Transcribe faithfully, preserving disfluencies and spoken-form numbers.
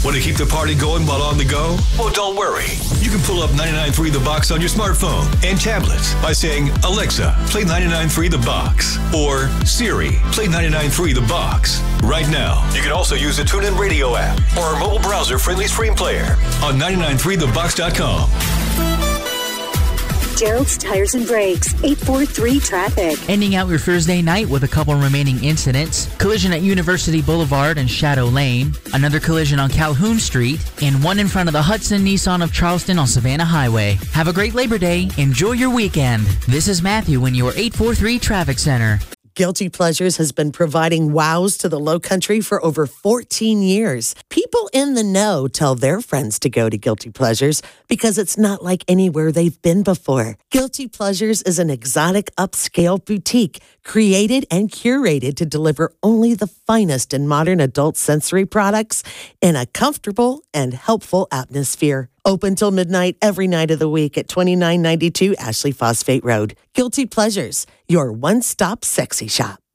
Want to keep the party going while on the go? Well, don't worry. You can pull up ninety-nine point three The Box on your smartphone and tablets by saying, Alexa, play ninety-nine point three The Box. Or Siri, play ninety-nine point three The Box. Right now, you can also use the TuneIn Radio app or our mobile browser-friendly stream player on ninety-nine point three the box dot com. Gerald's Tires and Brakes, eight four three traffic. Ending out your Thursday night with a couple remaining incidents. Collision at University Boulevard and Shadow Lane. Another collision on Calhoun Street. And one in front of the Hudson Nissan of Charleston on Savannah Highway. Have a great Labor Day. Enjoy your weekend. This is Matthew in your eight four three Traffic Center. Guilty Pleasures has been providing wows to the Low Country for over fourteen years. People in the know tell their friends to go to Guilty Pleasures because it's not like anywhere they've been before. Guilty Pleasures is an exotic upscale boutique created and curated to deliver only the finest in modern adult sensory products in a comfortable and helpful atmosphere. Open till midnight every night of the week at twenty-nine ninety-two Ashley Phosphate Road. Guilty Pleasures, your one-stop sexy shop.